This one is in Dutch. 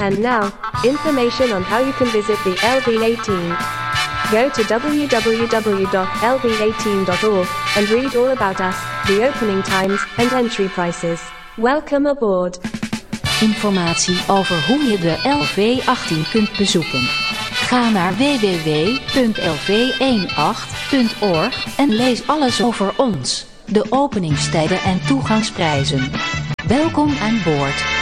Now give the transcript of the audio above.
And now, information on how you can visit the LV18. Go to www.lv18.org and read all about us, the opening times, and entry prices. Welcome aboard. Informatie over hoe je de LV18 kunt bezoeken. Ga naar www.lv18.org en lees alles over ons, de openingstijden en toegangsprijzen. Welkom aan boord.